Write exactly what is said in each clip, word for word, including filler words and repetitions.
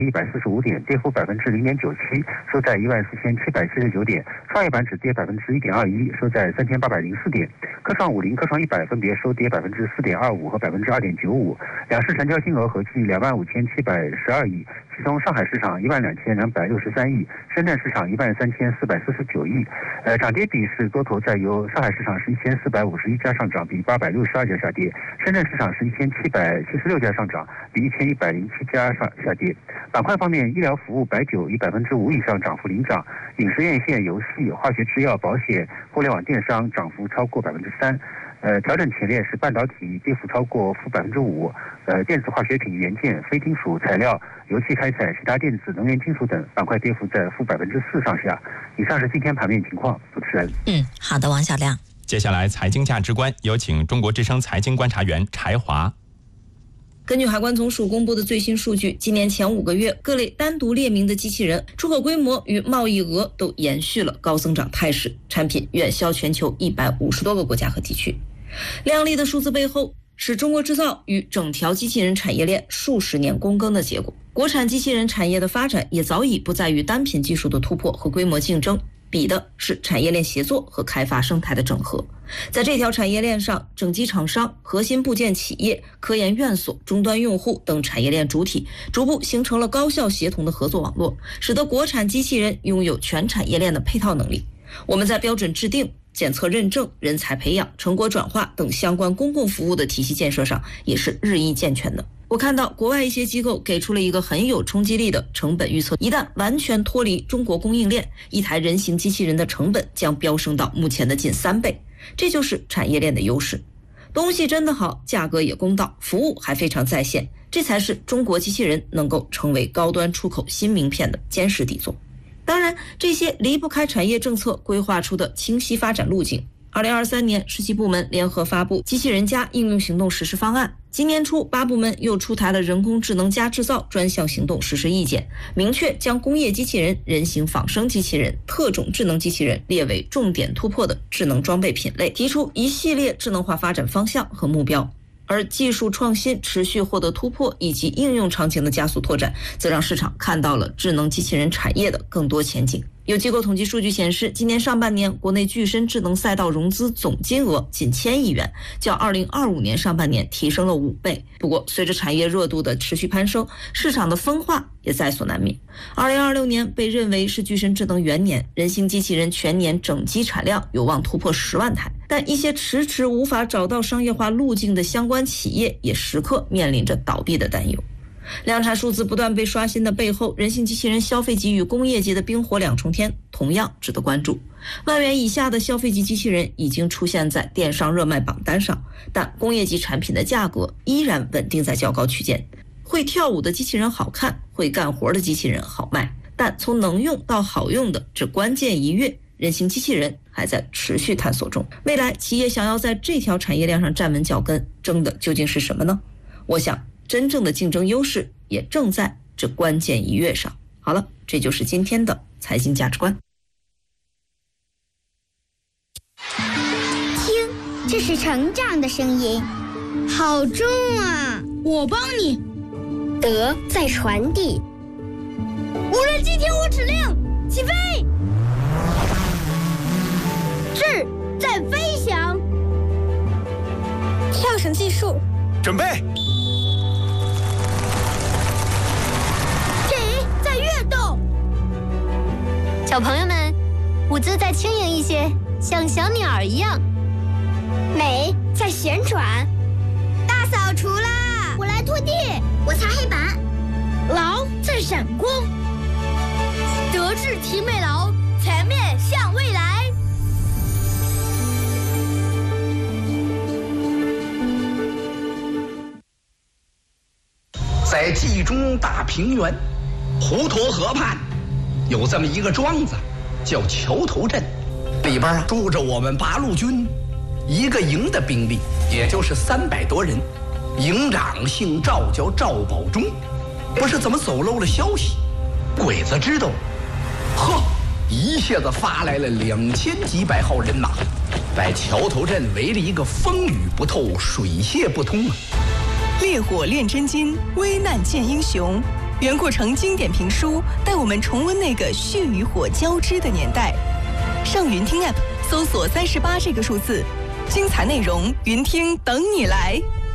一百四十五点，跌幅百分之零点九七，收在一万四千七百四十九点。创业板指跌百分之一点二一，收在三千八百零四点。科创五零、科创一百分别收跌百分之四点二五和百分之二点九五。两市成交金额合计两万五千七百十二亿，其中上海市场一万两千两百六十三亿，深圳市场一万三千四百四十九亿。呃，涨跌比是多头在由上海市场是一千四百五十一家上涨，比八百六十二家下跌；深圳市场是一千七百七十六家上涨，比一千一百零七家上下跌。板块方面，医疗服务、白酒以百分之五以上涨幅领涨，饮食院线、游戏、化学制药、保险、互联网电商涨幅超过百分之三。呃，调整前列是半导体跌幅超过负百分之五，呃，电子化学品、元件、非金属材料、油气开采、其他电子、能源金属等板块跌幅在负百分之四上下。以上是今天盘面情况，主持人。 嗯，好的，王小亮。 接下来财经价值观，有请中国之声财经观察员柴华。 根据海关总署公布的最新数据，今年前五个月，各类单独列明的机器人出口规模与贸易额都延续了高增长态势，产品远销全球一百五十多个国家和地区。亮丽的数字背后，是中国制造与整条机器人产业链数十年躬耕的结果。国产机器人产业的发展也早已不在于单品技术的突破和规模竞争，比的是产业链协作和开发生态的整合。在这条产业链上，整机厂商、核心部件企业、科研院所、终端用户等产业链主体逐步形成了高效协同的合作网络，使得国产机器人拥有全产业链的配套能力。我们在标准制定、检测认证、人才培养、成果转化等相关公共服务的体系建设上也是日益健全的。我看到国外一些机构给出了一个很有冲击力的成本预测，一旦完全脱离中国供应链，一台人形机器人的成本将飙升到目前的近三倍。这就是产业链的优势，东西真的好，价格也公道，服务还非常在线，这才是中国机器人能够成为高端出口新名片的坚实底座。当然，这些离不开产业政策规划出的清晰发展路径。二零二三年，十七部门联合发布《机器人加应用行动实施方案》。今年初，八部门又出台了人工智能加制造专项行动实施意见，明确将工业机器人、人形仿生机器人、特种智能机器人列为重点突破的智能装备品类，提出一系列智能化发展方向和目标。而技术创新持续获得突破以及应用场景的加速拓展，则让市场看到了智能机器人产业的更多前景。有机构统计数据显示，今年上半年国内具身智能赛道融资总金额近千亿元，较二零二五年上半年提升了五倍。不过，随着产业热度的持续攀升，市场的分化也在所难免。二零二六年被认为是具身智能元年，人形机器人全年整机产量有望突破十万台，但一些迟迟无法找到商业化路径的相关企业也时刻面临着倒闭的担忧。量产数字不断被刷新的背后，人形机器人消费级与工业级的冰火两重天同样值得关注。万元以下的消费级机器人已经出现在电商热卖榜单上，但工业级产品的价格依然稳定在较高区间。会跳舞的机器人好看，会干活的机器人好卖，但从能用到好用的这关键一跃，人形机器人还在持续探索中。未来企业想要在这条产业链上站稳脚跟，争的究竟是什么呢？我想真正的竞争优势也正在这关键一跃上。好了，这就是今天的财经价值观。 听，这是成长的声音，好重啊！ 我帮你。 德在传递。 无人机听我指令，起飞。 智在飞翔。 跳绳技术， 准备。 小朋友们，舞姿再轻盈一些，像小鸟儿一样。 美在旋转。大扫除啦！ 我来拖地， 我擦黑板。 劳在闪光。德智体美劳，全面向未来。 在冀中大平原，滹沱河畔。有这么一个庄子，叫桥头镇，里边啊住着我们八路军一个营的兵力，也就是三百多人。营长姓赵，叫赵保忠。不是怎么走漏了消息，鬼子知道，呵，一下子发来了两千几百号人马，把桥头镇围了一个风雨不透，水泄不通啊！ 烈火炼真金，危难见英雄。 袁阔成经典评书带我们重温那个血与火交织的年代。上云听 App 搜索三十八这个数字，精彩内容云听等你来。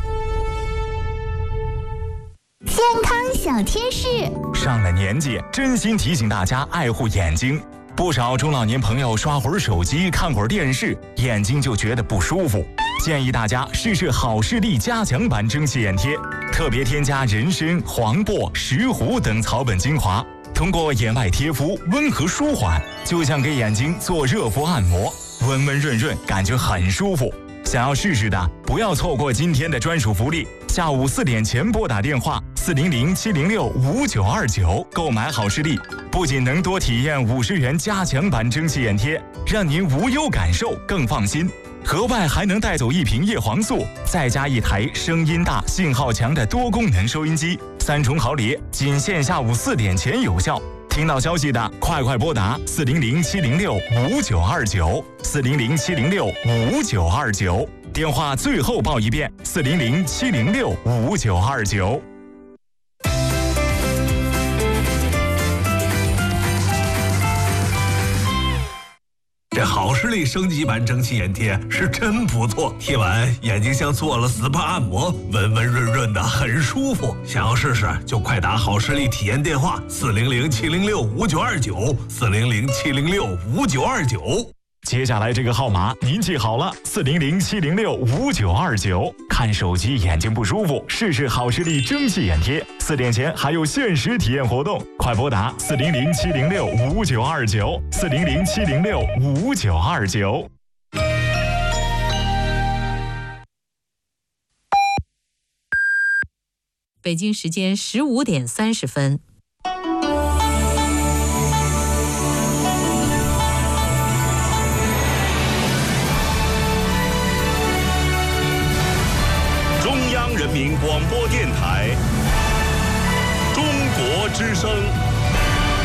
健康小贴士： 上了年纪，真心提醒大家爱护眼睛。不少中老年朋友刷会儿手机、看会儿电视，眼睛就觉得不舒服。建议大家试试好视力加强版蒸汽眼贴，特别添加人参、黄柏、石斛等草本精华，通过眼外贴敷，温和舒缓，就像给眼睛做热敷按摩，温温润润，感觉很舒服。想要试试的，不要错过今天的专属福利，下午四点前拨打电话四零零七零六五九二九购买好视力，不仅能多体验五十元加强版蒸汽眼贴，让您无忧感受，更放心。额外还能带走一瓶叶黄素，再加一台声音大、信号强的多功能收音机，三重好礼，仅限下午四点前有效。听到消息的，快快拨打四零零七零六五九二九四零零七零六五九二九，电话最后报一遍：四零零七零六五九二九。 这好视力升级版蒸汽眼贴是真不错，贴完眼睛像做了 S P A 按摩，温温润润的，很舒服。想要试试就快打好视力体验电话四零零七零六五九二九四零零七零六五九二九。 接下来这个号码您记好了，四零零七零六五九二九。看手机眼睛不舒服，试试好视力蒸汽眼贴。四点前还有限时体验活动，快拨打四零零七零六五九二九四零零七零六五九二九。 北京时间十五点三十分。 中央人民广播电台，中国之声。